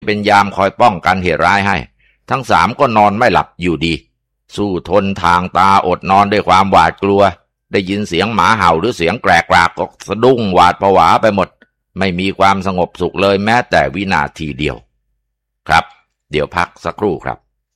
เป็นยามคอยป้องกันเหตุร้ายให้ทั้งสามก็นอนไม่หลับอยู่ดีสู้ทนทางตาอดนอนด้วยความหวาดกลัวได้ยินเสียงหมาเห่าหรือเสียงแกรกๆก็สะดุ้งหวาดผวาไปหมดไม่มีความสงบสุขเลยแม้แต่วินาทีเดียวครับเดี๋ยวพักสักครู่ครับ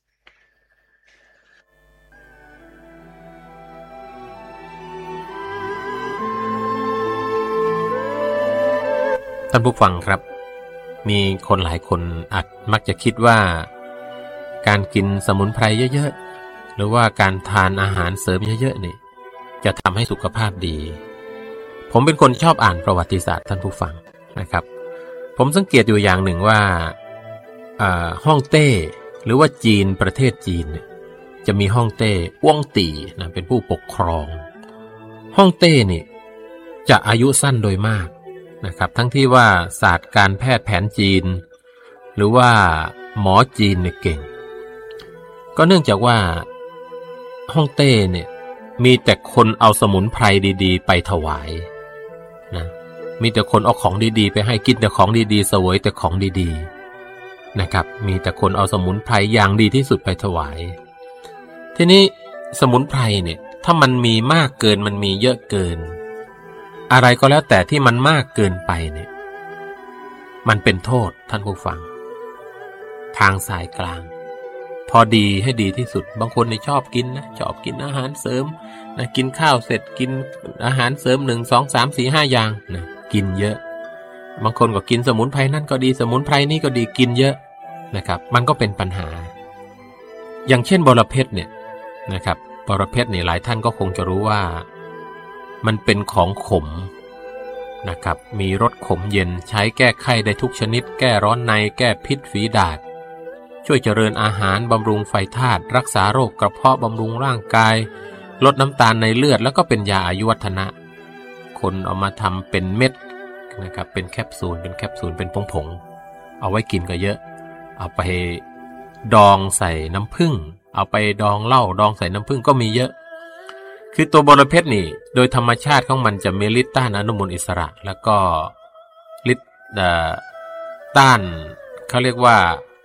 ท่านผู้ฟังครับมีคนหลายคนมักจะคิดว่าการกินสมุนไพรเยอะๆหรือว่าการทานอาหารเสริมเยอะๆนี่จะทำให้สุขภาพดีผมเป็นคนชอบอ่านประวัติศาสตร์ท่านผู้ฟังนะครับผมสังเกตอยู่อย่างหนึ่งว่าฮ่องเต้หรือว่าจีนประเทศจีนจะมีฮ่องเต้อ้วงตี่นะเป็นผู้ปกครองฮ่องเต้นี่จะอายุสั้นโดยมากนะครับทั้งที่ว่าศาสตร์การแพทย์แผนจีนหรือว่าหมอจีนเนี่ยเก่งก็เนื่องจากว่าฮ่องเต้เนี่ยมีแต่คนเอาสมุนไพรดีๆไปถวายนะมีแต่คนเอาของดีๆไปให้กินแต่ของดีๆเสวยแต่ของดีๆนะครับมีแต่คนเอาสมุนไพรอย่างดีที่สุดไปถวายทีนี้สมุนไพรเนี่ยถ้ามันมีมากเกินมันมีเยอะเกินอะไรก็แล้วแต่ที่มันมากเกินไปเนี่ยมันเป็นโทษท่านผู้ฟังทางสายกลางพอดีให้ดีที่สุดบางคนเนี่ยชอบกินอาหารเสริมนะกินข้าวเสร็จกินอาหารเสริม1 2 3 4 5อย่างนะกินเยอะบางคนก็กินสมุนไพรนั่นก็ดีสมุนไพรนี่ก็ดีกินเยอะนะครับมันก็เป็นปัญหาอย่างเช่นบรเพชรเนี่ยนะครับบรเพชรเนี่ยหลายท่านก็คงจะรู้ว่ามันเป็นของขมนะครับมีรสขมเย็นใช้แก้ไข้ได้ทุกชนิดแก้ร้อนในแก้พิษฝีดาษช่วยเจริญอาหารบำรุงไฟธาตุรักษาโรคกระเพาะบำรุงร่างกายลดน้ำตาลในเลือดแล้วก็เป็นยาอายุวัฒนะคนเอามาทำเป็นเม็ดนะครับเป็นแคปซูลเป็นผงๆเอาไว้กินก็เยอะเอาไปดองใส่น้ำผึ้งเอาไปดองเหล้าดองใส่น้ำผึ้งก็มีเยอะคือตัวบรเพชรนี่โดยธรรมชาติของมันจะมีฤทธิ์ต้านอนุมูลอิสระแล้วก็ฤทธิ์ต้านเขาเรียกว่า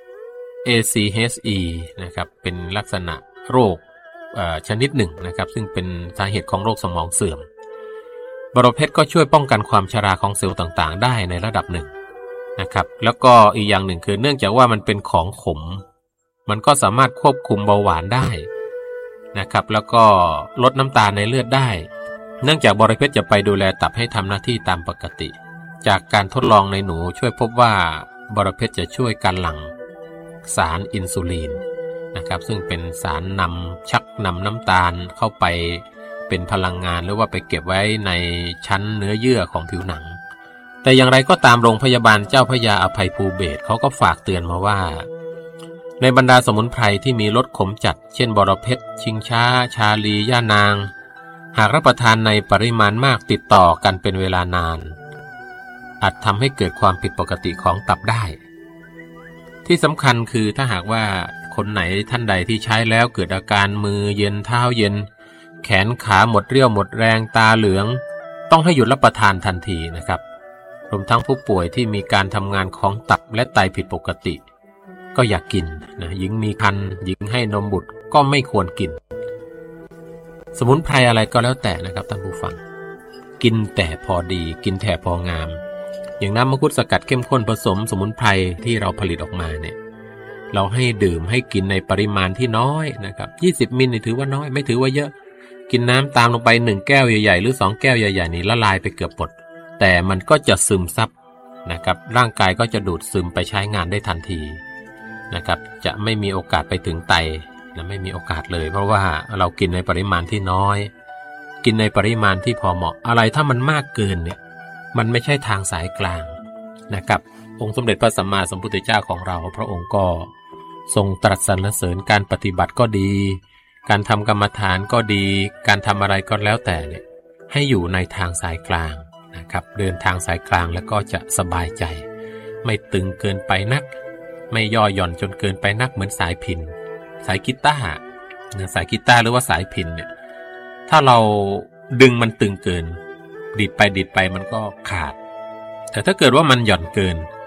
ACHE นะครับเป็นลักษณะโรคชนิดหนึ่งนะครับซึ่งเป็นสาเหตุของโรคสมองเสื่อมบรเพชรก็ช่วยป้องกันความชราของเซลล์ต่างๆได้ในระดับหนึ่งนะครับแล้วก็อีกอย่างหนึ่งคือเนื่องจากว่ามันเป็นของขมมันก็สามารถควบคุมเบาหวานได้นะครับแล้วก็ลดน้ำตาลในเลือดได้เนื่องจากบรเพชรจะไปดูแลตับให้ทำหน้าที่ตามปกติจากการทดลองในหนูช่วยพบว่าบรเพชรจะช่วยการหลั่งสารอินซูลินนะครับซึ่งเป็นสารชักนำน้ำตาลเข้าไปเป็นพลังงานหรือว่าไปเก็บไว้ในชั้นเนื้อเยื่อของผิวหนังแต่อย่างไรก็ตามโรงพยาบาลเจ้าพระยาอภัยภูเบศรเขาก็ฝากเตือนมาว่าในบรรดาสมุนไพรที่มีรสขมจัดเช่นบรเพชรชิงช้าชาลีย่านางหากรับประทานในปริมาณมากติดต่อกันเป็นเวลานานอาจทำให้เกิดความผิดปกติของตับได้ที่สำคัญคือถ้าหากว่าคนไหนท่านใดที่ใช้แล้วเกิดอาการมือเย็นเท้าเย็นแขนขาหมดเรี่ยวหมดแรงตาเหลืองต้องให้หยุดรับประทานทันทีนะครับรวมทั้งผู้ป่วยที่มีการทำงานของตับและไตผิดปกติก็อย่ากกินนะหญิงมีครรภ์หญิงให้นมบุตรก็ไม่ควรกินสมุนไพรอะไรก็แล้วแต่นะครับท่านผู้ฟังกินแต่พอดีกินแต่พองามอย่างน้ำมังคุดสกัดเข้มข้นผสมสมุนไพรที่เราผลิตออกมาเนี่ยเราให้ดื่มให้กินในปริมาณที่น้อยนะครับ20 มิลนี่ถือว่าน้อยไม่ถือว่าเยอะกินน้ำตามลงไป1 แก้วใหญ่ๆหรือ2 แก้วใหญ่ๆนี่ละลายไปเกือบหมดแต่มันก็จะซึมซับนะครับร่างกายก็จะดูดซึมไปใช้งานได้ทันทีนะครับจะไม่มีโอกาสไปถึงไตนะไม่มีโอกาสเลยเพราะว่าเรากินในปริมาณที่น้อยกินในปริมาณที่พอเหมาะอะไรถ้ามันมากเกินเนี่ยมันไม่ใช่ทางสายกลางนะครับองค์สมเด็จพระสัมมาสัมพุทธเจ้าของเราพระองค์ก็ทรงตรัสสรรเสริญการปฏิบัติก็ดีการทำกรรมฐานก็ดีการทำอะไรก็แล้วแต่เนี่ยให้อยู่ในทางสายกลางนะครับเดินทางสายกลางแล้วก็จะสบายใจไม่ตึงเกินไปนักไม่ย่อหย่อนจนเกินไปนักเหมือนสายพิณสายกีตาร์สายกีตาร์หรือว่าสายพิณเนี่ยถ้าเราดึงมันตึงเกินดิดไปมันก็ขาดแต่ถ้าเกิดว่ามันหย่อนเกิน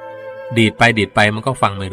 ดีดไปมันก็ฟังไม่